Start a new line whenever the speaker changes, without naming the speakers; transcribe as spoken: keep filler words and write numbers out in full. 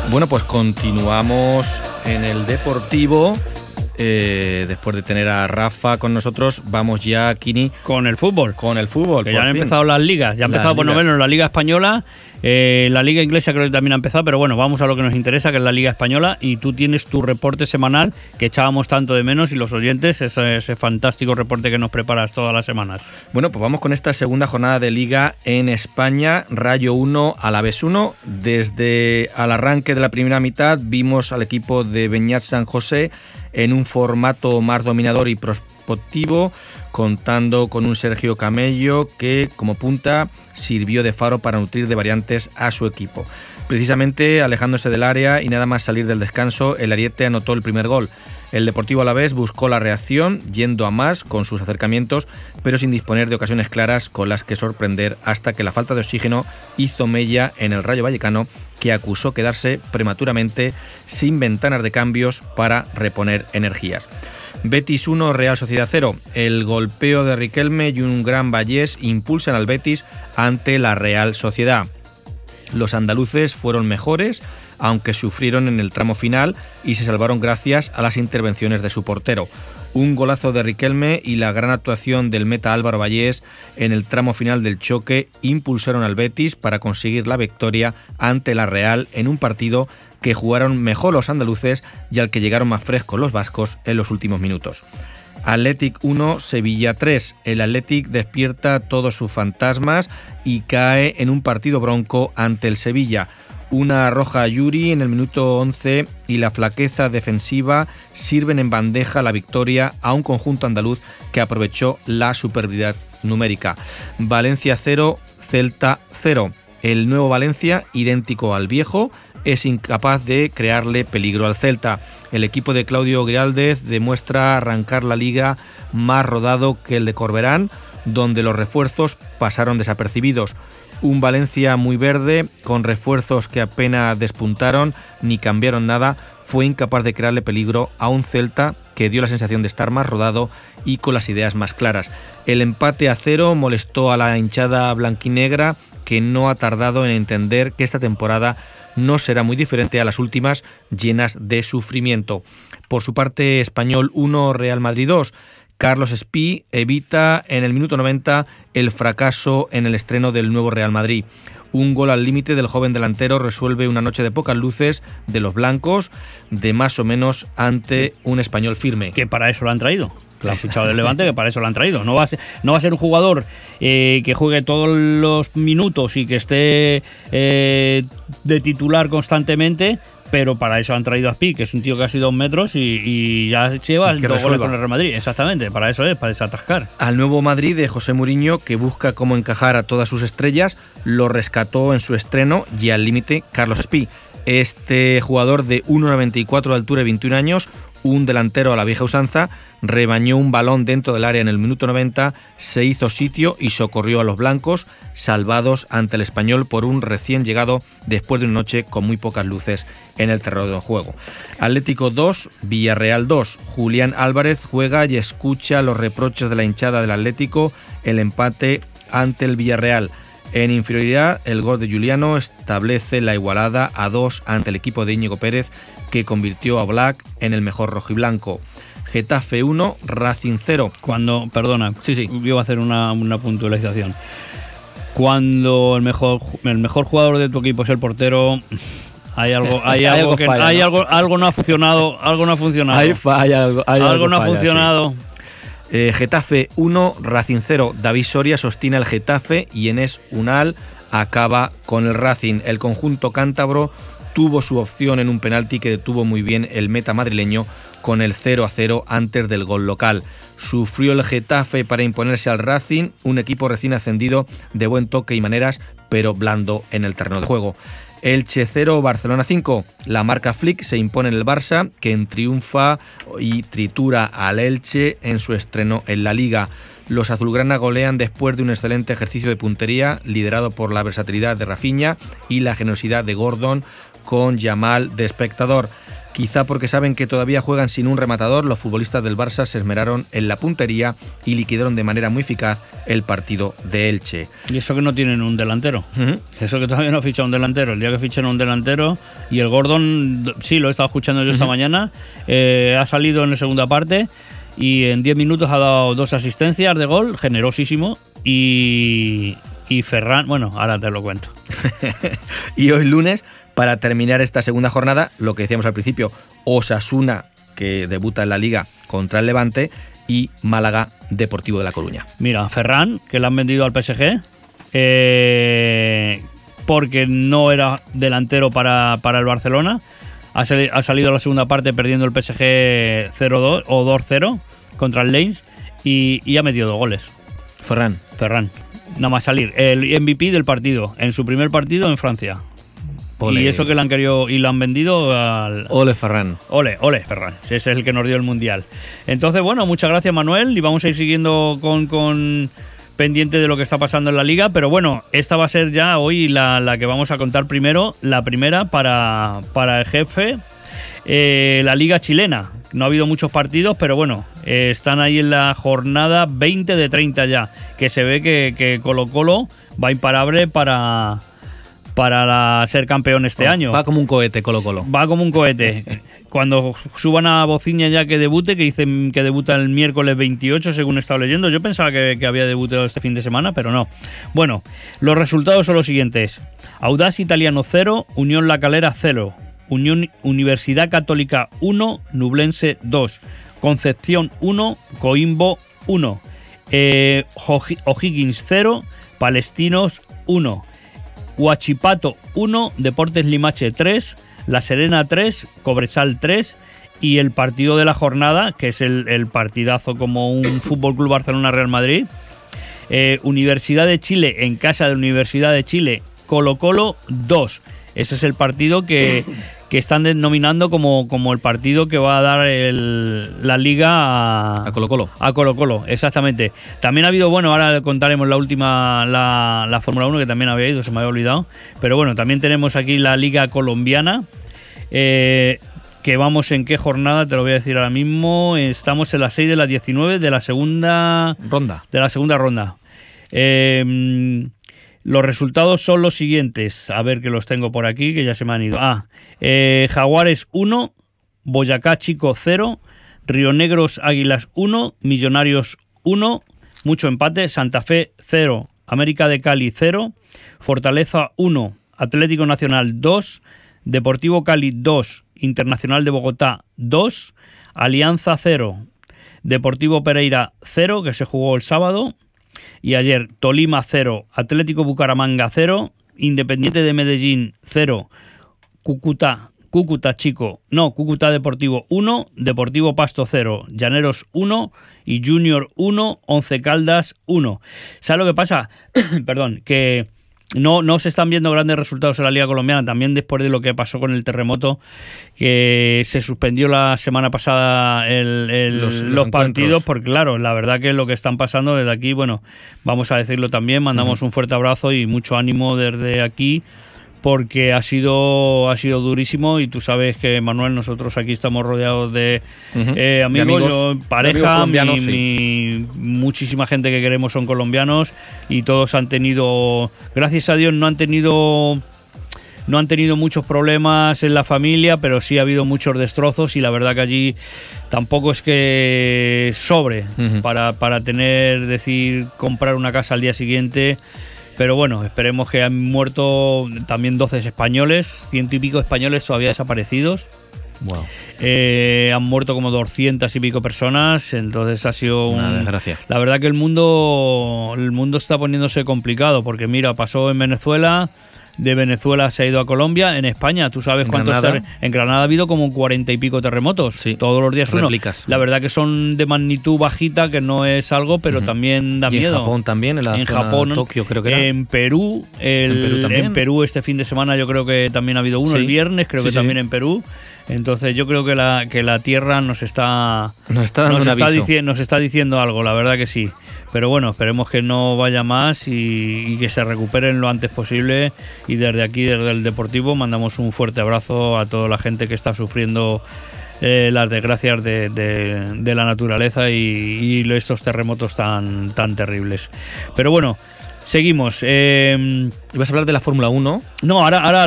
Bueno, pues continuamos en el Deportivo. Eh, después de tener a Rafa con nosotros, vamos ya, Kini,
con el fútbol.
Con el fútbol.
Que ya han fin. empezado las ligas. Ya ha empezado por lo menos la Liga Española. Eh, la Liga Inglesa creo que también ha empezado, pero bueno, vamos a lo que nos interesa, que es la Liga Española. Y tú tienes tu reporte semanal que echábamos tanto de menos, y los oyentes, ese, ese fantástico reporte que nos preparas todas las semanas.
Bueno, pues vamos con esta segunda jornada de Liga en España. Rayo uno, Alavés uno. Desde el arranque de la primera mitad vimos al equipo de Beñat San José en un formato más dominador y prospectivo, contando con un Sergio Camello que, como punta, sirvió de faro para nutrir de variantes a su equipo. Precisamente alejándose del área y nada más salir del descanso, el ariete anotó el primer gol. El Deportivo Alavés buscó la reacción, yendo a más con sus acercamientos, pero sin disponer de ocasiones claras con las que sorprender, hasta que la falta de oxígeno hizo mella en el Rayo Vallecano, que acusó quedarse prematuramente sin ventanas de cambios para reponer energías. Betis uno, Real Sociedad cero. El golpeo de Riquelme y un gran Vallés impulsan al Betis ante la Real Sociedad. Los andaluces fueron mejores, aunque sufrieron en el tramo final y se salvaron gracias a las intervenciones de su portero. Un golazo de Riquelme y la gran actuación del meta Álvaro Vallés en el tramo final del choque impulsaron al Betis para conseguir la victoria ante la Real en un partido que jugaron mejor los andaluces y al que llegaron más frescos los vascos en los últimos minutos. Athletic uno, Sevilla tres. El Athletic despierta todos sus fantasmas y cae en un partido bronco ante el Sevilla. Una roja a Yuri en el minuto once y la flaqueza defensiva sirven en bandeja la victoria a un conjunto andaluz que aprovechó la superioridad numérica. Valencia cero, Celta cero. El nuevo Valencia, idéntico al viejo, es incapaz de crearle peligro al Celta. El equipo de Claudio Giraldez demuestra arrancar la liga más rodado que el de Corberán, donde los refuerzos pasaron desapercibidos. Un Valencia muy verde, con refuerzos que apenas despuntaron ni cambiaron nada, fue incapaz de crearle peligro a un Celta que dio la sensación de estar más rodado y con las ideas más claras. El empate a cero molestó a la hinchada blanquinegra, que no ha tardado en entender que esta temporada no será muy diferente a las últimas, llenas de sufrimiento. Por su parte, Español uno, Real Madrid dos. Carlos Espí evita en el minuto noventa el fracaso en el estreno del nuevo Real Madrid. Un gol al límite del joven delantero resuelve una noche de pocas luces de los blancos, de más o menos ante un Español firme.
Que para eso lo han traído. Lo han fichado del Levante, que para eso lo han traído. No va a ser, no va a ser un jugador eh, que juegue todos los minutos y que esté eh, de titular constantemente, pero para eso han traído a Spi, que es un tío que ha sido dos metros y, y ya lleva dos goles con el Real Madrid. Exactamente, para eso es, para desatascar.
Al nuevo Madrid de José Mourinho, que busca cómo encajar a todas sus estrellas, lo rescató en su estreno y al límite Carlos Espí. Este jugador de uno noventa y cuatro de altura y veintiún años, un delantero a la vieja usanza, rebañó un balón dentro del área en el minuto noventa, se hizo sitio y socorrió a los blancos, salvados ante el Español por un recién llegado después de una noche con muy pocas luces en el terreno de juego. Atlético dos, Villarreal dos. Julián Álvarez juega y escucha los reproches de la hinchada del Atlético, el empate ante el Villarreal. En inferioridad, el gol de Juliano establece la igualada a dos ante el equipo de Íñigo Pérez, que convirtió a Black en el mejor rojiblanco. Getafe uno, Racing cero.
Cuando, perdona,
sí, sí.
yo voy a hacer una, una puntualización. Cuando el mejor, el mejor jugador de tu equipo es el portero, hay algo, hay, hay algo, algo que falla, hay ¿no? algo, algo no ha funcionado, algo no ha funcionado.
Hay, hay algo, hay
algo,
algo
no
falla,
ha funcionado.
Sí. Eh, Getafe uno, Racing cero. David Soria sostiene al Getafe y Enes Unal acaba con el Racing. El conjunto cántabro tuvo su opción en un penalti que detuvo muy bien el meta madrileño con el cero a cero antes del gol local. Sufrió el Getafe para imponerse al Racing, un equipo recién ascendido de buen toque y maneras, pero blando en el terreno de juego. Elche cero, Barcelona cinco. La marca Flick se impone en el Barça, que triunfa y tritura al Elche en su estreno en la Liga. Los azulgrana golean después de un excelente ejercicio de puntería, liderado por la versatilidad de Rafinha y la generosidad de Gordon, con Yamal de espectador. Quizá porque saben que todavía juegan sin un rematador, los futbolistas del Barça se esmeraron en la puntería y liquidaron de manera muy eficaz el partido de Elche.
Y eso que no tienen un delantero. Uh-huh. Eso que todavía no ficha un delantero. El día que fichen un delantero, y el Gordon, sí, lo he estado escuchando yo uh-huh. esta mañana, eh, ha salido en la segunda parte y en diez minutos ha dado dos asistencias de gol, generosísimo, y, y Ferran, bueno, ahora te lo cuento.
Y hoy lunes, para terminar esta segunda jornada, lo que decíamos al principio, Osasuna, que debuta en la Liga contra el Levante, y Málaga Deportivo de La Coruña.
Mira, Ferran, que le han vendido al P S G, eh, porque no era delantero para, para el Barcelona, ha, sal, ha salido la segunda parte perdiendo el P S G cero dos o dos cero contra el Lens, y, y ha metido dos goles.
Ferran.
Ferran, nada más salir. El M V P del partido, en su primer partido en Francia. Ole. Y eso que le han querido y lo han vendido al...
Ole Ferran.
Ole, ole Ferran. Ese es el que nos dio el Mundial. Entonces, bueno, muchas gracias, Manuel, y vamos a ir siguiendo con, con pendiente de lo que está pasando en la Liga, pero bueno, esta va a ser ya hoy la, la que vamos a contar primero, la primera para, para el jefe, eh, la Liga chilena. No ha habido muchos partidos, pero bueno, eh, están ahí en la jornada veinte de treinta ya, que se ve que, que Colo Colo va imparable para... para la, ser campeón este
oh,
año.
Va como un cohete, Colo Colo.
Va como un cohete. Cuando suban a Bociña ya que debute, que dicen que debuta el miércoles veintiocho, según he estado leyendo. Yo pensaba que, que había debutado este fin de semana, pero no. Bueno, los resultados son los siguientes. Audax Italiano cero, Unión La Calera cero, Unión Universidad Católica uno, Nublense dos, Concepción uno, Coimbo uno, eh, O'Higgins cero, Palestinos uno, Huachipato uno, Deportes Limache tres, La Serena tres, Cobresal tres, y el partido de la jornada, que es el, el partidazo como un Fútbol Club Barcelona Real Madrid, eh, Universidad de Chile en casa de Universidad de Chile, Colo Colo dos. Ese es el partido que, que están denominando como, como el partido que va a dar el, la Liga a,
a Colo Colo.
A Colo Colo, exactamente. También ha habido, bueno, ahora contaremos la última, la, la Fórmula uno, que también había ido, se me había olvidado. Pero bueno, también tenemos aquí la Liga Colombiana, eh, que vamos en qué jornada, te lo voy a decir ahora mismo. Estamos en las seis de las diecinueve de la segunda
ronda.
De la segunda ronda. Eh... Los resultados son los siguientes. A ver, que los tengo por aquí, que ya se me han ido. Ah, eh, Jaguares uno, Boyacá Chico cero, Río Negros Águilas uno, Millonarios uno, mucho empate, Santa Fe cero, América de Cali cero, Fortaleza uno, Atlético Nacional dos, Deportivo Cali dos, Internacional de Bogotá dos, Alianza cero, Deportivo Pereira cero, que se jugó el sábado. Y ayer Tolima cero, Atlético Bucaramanga cero, Independiente de Medellín cero, Cúcuta, Cúcuta Chico, no, Cúcuta Deportivo uno, Deportivo Pasto cero, Llaneros uno y Junior uno, Once Caldas uno. ¿Sabes lo que pasa? Perdón, que no, no se están viendo grandes resultados en la Liga Colombiana, también después de lo que pasó con el terremoto, que se suspendió la semana pasada el, el, los, los, los partidos, porque claro, la verdad que lo que están pasando desde aquí, bueno, vamos a decirlo también, mandamos uh-huh. un fuerte abrazo y mucho ánimo desde aquí, porque ha sido ha sido durísimo, y tú sabes que, Manuel, nosotros aquí estamos rodeados de, uh-huh. eh, amigos, de amigos, yo, pareja, de amigos mi, sí. mi, muchísima gente que queremos son colombianos, y todos han tenido, gracias a Dios, no han tenido no han tenido muchos problemas en la familia, pero sí ha habido muchos destrozos, y la verdad que allí tampoco es que sobre uh-huh. para, para tener, decir, comprar una casa al día siguiente. Pero bueno, esperemos que han muerto también doce españoles, ciento y pico españoles todavía desaparecidos.
Wow.
Eh, han muerto como doscientas y pico personas, entonces ha sido
una
un,
desgracia.
La verdad que el mundo, el mundo está poniéndose complicado, porque mira, pasó en Venezuela, de Venezuela se ha ido a Colombia, en España, tú sabes
en
cuántos
Granada.
Ter- en Granada ha habido como cuarenta y pico terremotos,
sí.
todos los días uno.
Réplicas.
La verdad que son de magnitud bajita, que no es algo, pero uh-huh. también da
y
miedo.
En Japón también, en la
en
zona
Japón,
Tokio creo que era.
En Perú, el,
en Perú también.
En Perú este fin de semana yo creo que también ha habido uno, sí. el viernes creo
sí,
que
sí,
también
sí.
en Perú. Entonces yo creo que la que la Tierra nos está
nos está, dando
nos
un
está,
aviso.
dici- nos está diciendo algo, la verdad que sí. pero bueno, esperemos que no vaya más y, y que se recuperen lo antes posible. Y desde aquí, desde el Deportivo, mandamos un fuerte abrazo a toda la gente que está sufriendo eh, las desgracias de, de, de la naturaleza y, y estos terremotos tan, tan terribles. Pero bueno, seguimos. Eh,
¿Ibas a hablar de la Fórmula uno?
No, ahora, ahora